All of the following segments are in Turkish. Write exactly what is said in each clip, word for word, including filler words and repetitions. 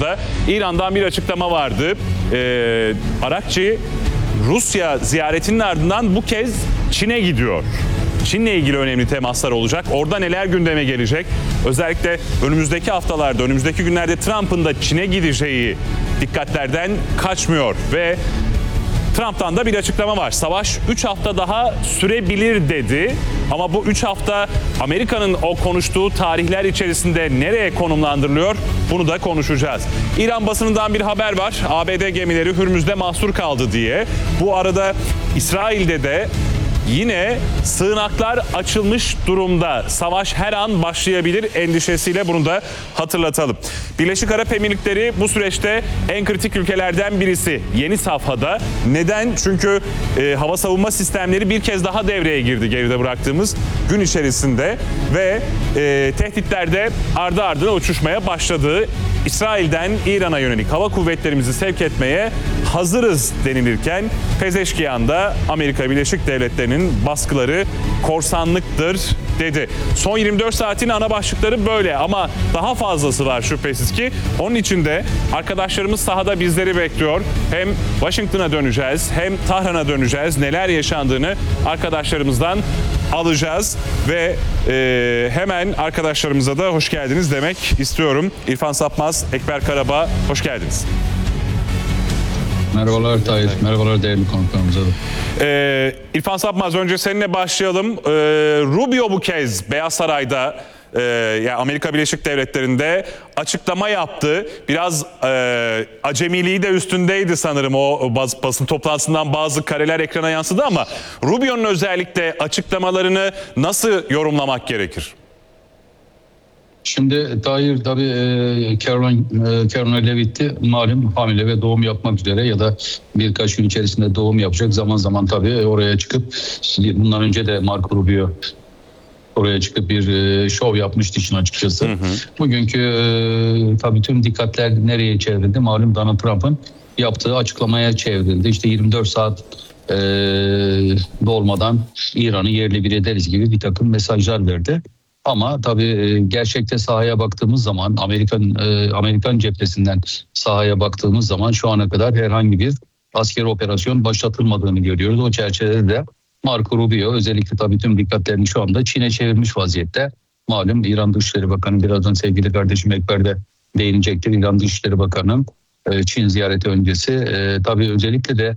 stüdyomuzda. İran'dan bir açıklama vardı. Ee, Arakçı Rusya ziyaretinin ardından bu kez Çin'e gidiyor. Çin'le ilgili önemli temaslar olacak. Orada neler gündeme gelecek? Özellikle önümüzdeki haftalarda, önümüzdeki günlerde Trump'ın da Çin'e gideceği dikkatlerden kaçmıyor ve Trump'tan da bir açıklama var. Savaş üç hafta daha sürebilir dedi. Ama bu üç hafta Amerika'nın o konuştuğu tarihler içerisinde nereye konumlandırılıyor? Bunu da konuşacağız. İran basınından bir haber var. A B D gemileri Hürmüz'de mahsur kaldı diye. Bu arada İsrail'de de yine sığınaklar açılmış durumda. Savaş her an başlayabilir endişesiyle bunu da hatırlatalım. Birleşik Arap Emirlikleri bu süreçte en kritik ülkelerden birisi. Yeni safhada. Neden? Çünkü e, hava savunma sistemleri bir kez daha devreye girdi geride bıraktığımız gün içerisinde ve e, tehditlerde ardı ardına uçuşmaya başladı. İsrail'den İran'a yönelik hava kuvvetlerimizi sevk etmeye hazırız denilirken Pezeşkiyan'da Amerika Birleşik Devletleri'nin baskıları korsanlıktır dedi. Son yirmi dört saatin ana başlıkları böyle ama daha fazlası var şüphesiz ki. Onun için de arkadaşlarımız sahada bizleri bekliyor. Hem Washington'a döneceğiz hem Tahran'a döneceğiz. Neler yaşandığını arkadaşlarımızdan alacağız ve e, hemen arkadaşlarımıza da hoş geldiniz demek istiyorum. İrfan Sapmaz, Ekber Karabağ, hoş geldiniz. Merhabalar Tahir, merhabalar değerli konuklarımıza da. Ee, İrfan Sapmaz, önce seninle başlayalım. Ee, Rubio bu kez Beyaz Saray'da, e, yani Amerika Birleşik Devletleri'nde açıklama yaptı. Biraz e, acemiliği de üstündeydi sanırım, o bas, basın toplantısından bazı kareler ekrana yansıdı ama Rubio'nun özellikle açıklamalarını nasıl yorumlamak gerekir? Şimdi Tahir tabii e, Caroline, e, Caroline Levitt'i malum hamile ve doğum yapmak üzere ya da birkaç gün içerisinde doğum yapacak. Zaman zaman tabii oraya çıkıp, bundan önce de Marco Rubio oraya çıkıp bir e, şov yapmıştı işin açıkçası. Hı hı. Bugünkü e, tabii tüm dikkatler nereye çevrildi? Malum Donald Trump'ın yaptığı açıklamaya çevrildi. İşte yirmi dört saat e, dolmadan İran'ı yerle bir ederiz gibi bir takım mesajlar verdi. Ama tabii gerçekte sahaya baktığımız zaman, Amerikan Amerikan cephesinden sahaya baktığımız zaman şu ana kadar herhangi bir askeri operasyon başlatılmadığını görüyoruz. O çerçevede de Marco Rubio özellikle tabii tüm dikkatlerini şu anda Çin'e çevirmiş vaziyette. Malum İran Dışişleri Bakanı, birazdan sevgili kardeşim Ekber de değinecektir. İran Dışişleri Bakanı Çin ziyareti öncesi tabii özellikle de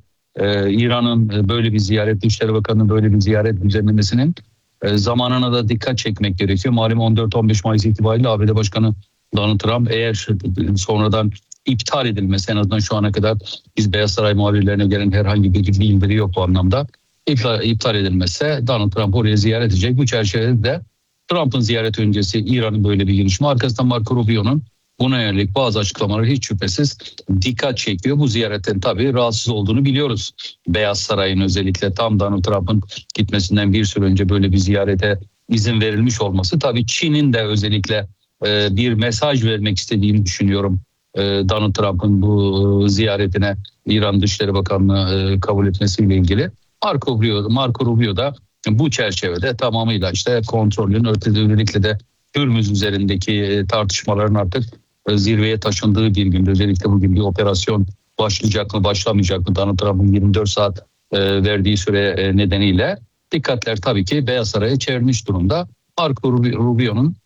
İran'ın böyle bir ziyaret, Dışişleri Bakanı'nın böyle bir ziyaret düzenlemesinin zamanına da dikkat çekmek gerekiyor. Malum on dört on beş Mayıs itibariyle A B D Başkanı Donald Trump eğer sonradan iptal edilmesi, en azından şu ana kadar biz Beyaz Saray muhabirlerine gelen herhangi bir bildiri yok bu anlamda. İptal, iptal edilmezse Donald Trump oraya ziyaret edecek. Bu çerçevede de Trump'ın ziyareti öncesi İran'ın böyle bir girişimi, arkasından Marco Rubio'nun buna yönelik bazı açıklamaları hiç şüphesiz dikkat çekiyor. Bu ziyaretten tabii rahatsız olduğunu biliyoruz. Beyaz Saray'ın özellikle tam Donald Trump'ın gitmesinden bir süre önce böyle bir ziyarete izin verilmiş olması, tabii Çin'in de özellikle e, bir mesaj vermek istediğini düşünüyorum. E, Donald Trump'ın bu e, ziyaretine İran Dışişleri Bakanlığı e, kabul etmesiyle ilgili. Marco Rubio, Marco Rubio da bu çerçevede tamamıyla işte kontrolün, özellikle de Hürmüz üzerindeki tartışmaların artık zirveye taşındığı bir günde, özellikle bugün bir operasyon başlayacak mı başlamayacak mı, Donald Trump'ın yirmi dört saat verdiği süre nedeniyle dikkatler tabii ki Beyaz Saray'a çevirmiş durumda. Marco Rubio'nun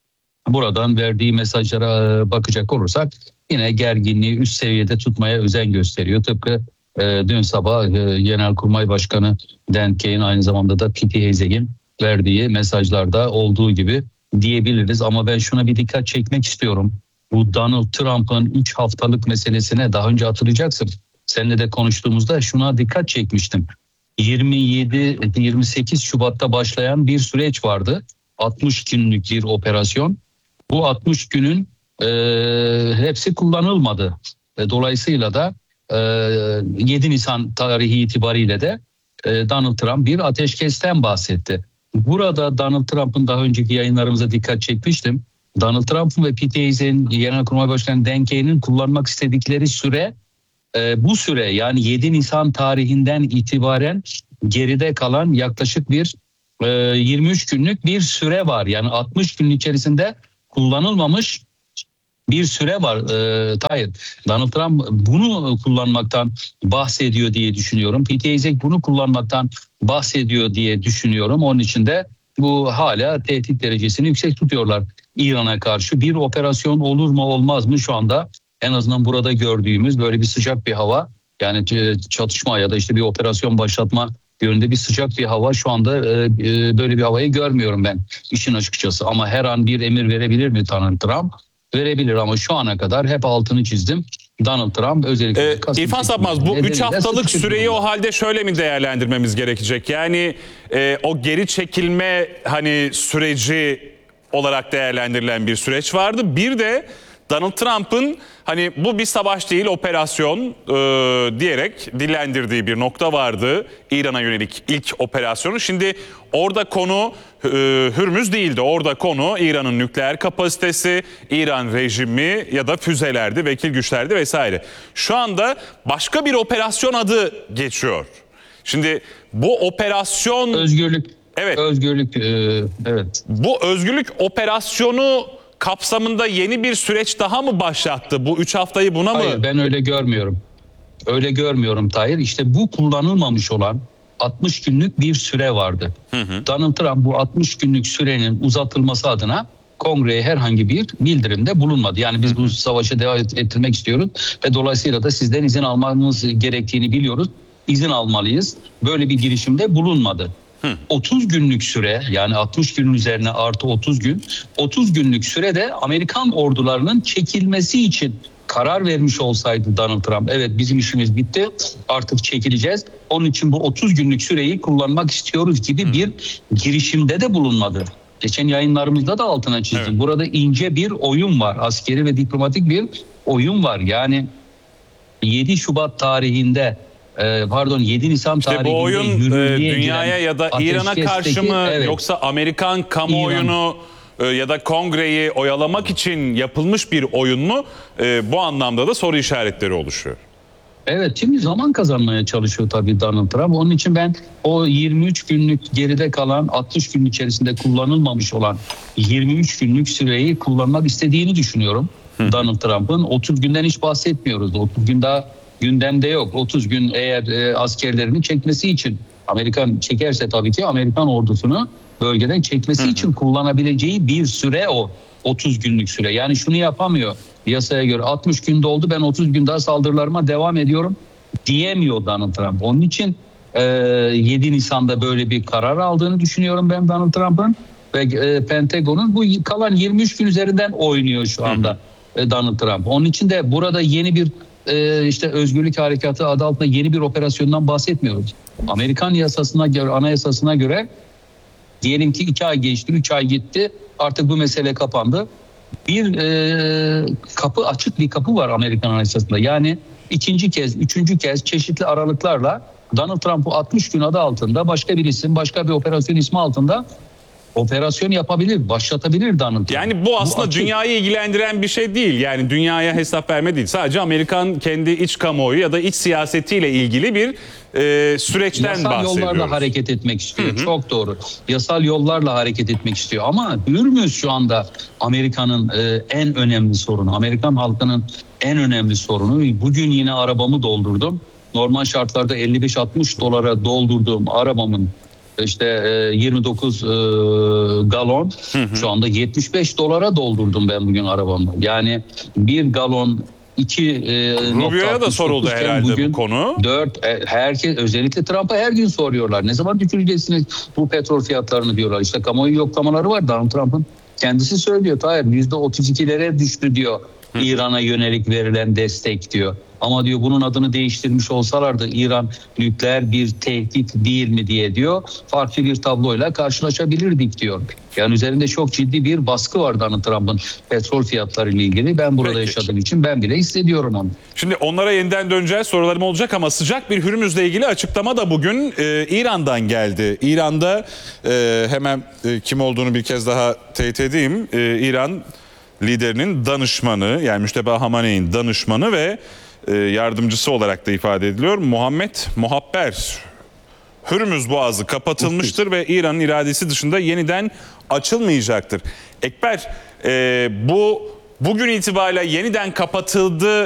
buradan verdiği mesajlara bakacak olursak yine gerginliği üst seviyede tutmaya özen gösteriyor. Tıpkı dün sabah Genelkurmay Başkanı Dan Kane, aynı zamanda da Pete Hegseth'in verdiği mesajlarda olduğu gibi diyebiliriz. Ama ben şuna bir dikkat çekmek istiyorum. Bu Donald Trump'ın üç haftalık meselesine daha önce hatırlayacaksın. Seninle de konuştuğumuzda şuna dikkat çekmiştim. yirmi yedi yirmi sekiz Şubat'ta başlayan bir süreç vardı. altmış günlük bir operasyon. Bu altmış günün e, hepsi kullanılmadı. E, dolayısıyla da e, yedi Nisan tarihi itibariyle de e, Donald Trump bir ateşkesten bahsetti. Burada Donald Trump'ın daha önceki yayınlarımıza dikkat çekmiştim. Donald Trump'ın ve Pete Hegseth'in, Genelkurmay Başkanı Dan Kane'in kullanmak istedikleri süre e, bu süre, yani yedi Nisan tarihinden itibaren geride kalan yaklaşık bir e, yirmi üç günlük bir süre var. Yani altmış gün içerisinde kullanılmamış bir süre var e, Tahir. Donald Trump bunu kullanmaktan bahsediyor diye düşünüyorum. Pete Hegseth bunu kullanmaktan bahsediyor diye düşünüyorum. Onun için de bu hala tehdit derecesini yüksek tutuyorlar İran'a karşı. Bir operasyon olur mu olmaz mı şu anda en azından burada gördüğümüz böyle bir sıcak bir hava, yani çatışma ya da işte bir operasyon başlatma yönünde bir sıcak bir hava şu anda e, böyle bir havayı görmüyorum ben işin açıkçası. Ama her an bir emir verebilir mi Donald Trump? Verebilir ama şu ana kadar hep altını çizdim. Donald Trump özellikle... Ee, İrfan Sapmaz, bu üç haftalık süreyi durumda. o halde şöyle mi değerlendirmemiz gerekecek? Yani e, o geri çekilme hani süreci olarak değerlendirilen bir süreç vardı. Bir de Donald Trump'ın hani bu bir savaş değil operasyon e, diyerek dillendirdiği bir nokta vardı. İran'a yönelik ilk operasyonu. Şimdi orada konu e, Hürmüz değildi. Orada konu İran'ın nükleer kapasitesi, İran rejimi ya da füzelerdi, vekil güçlerdi vesaire. Şu anda başka bir operasyon adı geçiyor. Şimdi bu operasyon... Özgürlük. Evet. Özgürlük, e, evet. Bu özgürlük operasyonu kapsamında yeni bir süreç daha mı başlattı? Bu üç haftayı buna mı? Hayır, ben öyle görmüyorum. Öyle görmüyorum Tahir. İşte bu kullanılmamış olan altmış günlük bir süre vardı. Hı hı. Donald Trump bu altmış günlük sürenin uzatılması adına kongreye herhangi bir bildirimde bulunmadı. Yani biz bu savaşa devam ettirmek istiyoruz ve dolayısıyla da sizden izin almamız gerektiğini biliyoruz. İzin almalıyız. Böyle bir girişimde bulunmadı. Hı. otuz günlük süre, yani altmış günün üzerine artı otuz gün, otuz günlük sürede Amerikan ordularının çekilmesi için karar vermiş olsaydı Donald Trump, evet bizim işimiz bitti artık çekileceğiz, onun için bu otuz günlük süreyi kullanmak istiyoruz gibi Hı. bir girişimde de bulunmadı. Geçen yayınlarımızda da altına çizdim. Evet. Burada ince bir oyun var, askeri ve diplomatik bir oyun var. Yani yedi Şubat tarihinde pardon yedi Nisan işte tarihinde bu oyun dünyaya ya da İran'a karşı mı, evet, yoksa Amerikan kamuoyunu İran ya da kongreyi oyalamak için yapılmış bir oyun mu? Bu anlamda da soru işaretleri oluşuyor. Evet, şimdi zaman kazanmaya çalışıyor tabii Donald Trump. Onun için ben o yirmi üç günlük geride kalan altmış gün içerisinde kullanılmamış olan yirmi üç günlük süreyi kullanmak istediğini düşünüyorum. Hı. Donald Trump'ın otuz günden hiç bahsetmiyoruz. otuz gün daha gündemde yok. otuz gün eğer e, askerlerini çekmesi için, Amerikan çekerse tabii ki Amerikan ordusunu bölgeden çekmesi hı hı. için kullanabileceği bir süre o. otuz günlük süre. Yani şunu yapamıyor yasaya göre, altmış gün doldu ben otuz gün daha saldırılarıma devam ediyorum diyemiyor Donald Trump. Onun için e, yedi Nisan'da böyle bir karar aldığını düşünüyorum ben Donald Trump'ın ve e, Pentagon'un bu kalan yirmi üç gün üzerinden oynuyor şu anda e, Donald Trump. Onun için de burada yeni bir e, işte Özgürlük Harekatı adı altında yeni bir operasyondan bahsetmiyoruz. Amerikan yasasına göre, anayasasına göre diyelim ki iki ay geçti, üç ay gitti, artık bu mesele kapandı. Bir e, kapı, açık bir kapı var Amerikan Anayasası'nda. Yani ikinci kez, üçüncü kez çeşitli aralıklarla Donald Trump'u altmış gün adı altında başka bir isim, başka bir operasyon ismi altında operasyon yapabilir, başlatabilir Donald Trump. Yani bu aslında bu dünyayı ilgilendiren bir şey değil. Yani dünyaya hesap verme değil. Sadece Amerikan kendi iç kamuoyu ya da iç siyasetiyle ilgili bir e, süreçten Yasal bahsediyoruz. Yasal yollarla hareket etmek istiyor. Hı hı. Çok doğru. Yasal yollarla hareket etmek istiyor. Ama Hürmüz şu anda Amerika'nın e, en önemli sorunu. Amerikan halkının en önemli sorunu. Bugün yine arabamı doldurdum. Normal şartlarda elli beş altmış dolara doldurduğum arabamın İşte yirmi dokuz galon hı hı. şu anda yetmiş beş dolara doldurdum ben bugün arabamı. Yani bir galon iki Rubio'ya da soruldu herhalde bu konu. dört herkes, özellikle Trump'a her gün soruyorlar. Ne zaman düşüreceksiniz bu petrol fiyatlarını diyorlar. İşte kamuoyu yoklamaları var. Donald Trump'ın kendisi söylüyor. Hayır, yüzde otuz ikilere düştü diyor. İran'a yönelik verilen destek diyor. Ama diyor bunun adını değiştirmiş olsalardı İran nükleer bir tehdit değil mi diye diyor. Farklı bir tabloyla karşılaşabilirdik diyor. Yani üzerinde çok ciddi bir baskı var Donald Trump'ın petrol fiyatları ile ilgili. Ben burada Peki. yaşadığım için ben bile hissediyorum onu. Şimdi onlara yeniden döneceğiz, sorularım olacak ama sıcak bir Hürmüz'le ilgili açıklama da bugün e, İran'dan geldi. İran'da e, hemen e, kim olduğunu bir kez daha teyit edeyim. E, İran liderinin danışmanı, yani Müşteba Hamaney'in danışmanı ve e, yardımcısı olarak da ifade ediliyor. Muhammed Muhabber, Hürmüz Boğazı kapatılmıştır ve İran'ın iradesi dışında yeniden açılmayacaktır. Ekber, e, bu bugün itibariyle yeniden kapatıldı